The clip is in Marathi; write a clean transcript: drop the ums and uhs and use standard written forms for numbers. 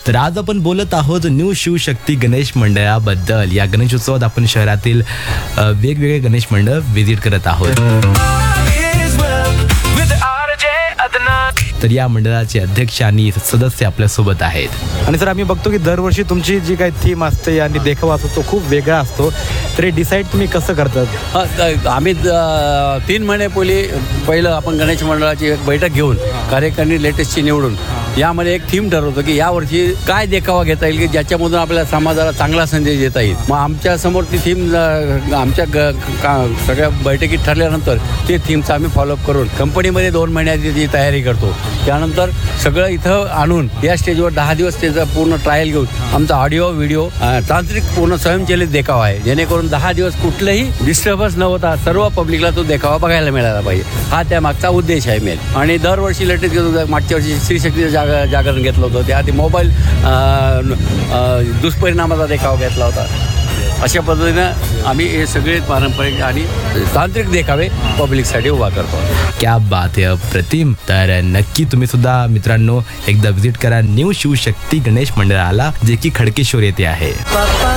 तर आज आपण बोलत आहोत न्यू शिवशक्ती गणेश मंडळाबद्दल. या गणेशोत्सवात आपण शहरातील वेगवेगळे गणेश मंडळ व्हिजिट करत आहोत. तर या मंडळाचे अध्यक्ष आणि सदस्य आपल्या सोबत आहेत. आणि सर, आम्ही बघतो की दरवर्षी तुमची जी काही थीम असते आणि देखावा असतो तो खूप वेगळा असतो. तर हे डिसाईड तुम्ही कसं करतात? आम्ही 3 महिन्यापूर्वी पहिलं आपण गणेश मंडळाची एक बैठक घेऊन कार्यकारिणी लेटेस्टची निवडून यामध्ये एक थीम ठरवतो की यावर्षी काय देखावा घेता येईल की ज्याच्यामधून आपल्या समाजाला चांगला संदेश देता येईल. मग आमच्या समोर ती थीम आमच्या सगळ्या बैठकीत ठरल्यानंतर ते थीमचं आम्ही फॉलोअप करून कंपनीमध्ये 2 महिन्याची ती तयारी करतो. त्यानंतर सगळं इथं आणून या स्टेजवर 10 दिवस त्याचा पूर्ण ट्रायल घेऊन आमचा ऑडिओ व्हिडिओ तांत्रिक पूर्ण स्वयंचलित देखावा आहे, जेणेकरून 10 दिवस कुठलंही डिस्टर्बन्स न होता सर्व पब्लिकला तो देखावा बघायला मिळाला पाहिजे. हा त्या मागचा उद्देश आहे मेन. आणि दरवर्षी लेटेस्ट घेतो. मागच्या वर्षी स्त्रीशक्तीचं जागरण घेतलं होतं, त्याआधी मोबाईल दुष्परिणामाचा देखावा घेतला होता. अशा पद्धतीनं आम्ही हे सगळे पारंपरिक आणि तांत्रिक देखावे पब्लिकसाठी उभा करतो. क्या बात आहे, अप्रतिम. तर नक्की तुम्ही सुद्धा मित्रांनो एकदा व्हिजिट करा न्यू शिवशक्ती गणेश मंडळाला, जे की खडकेश्वर येथे आहे.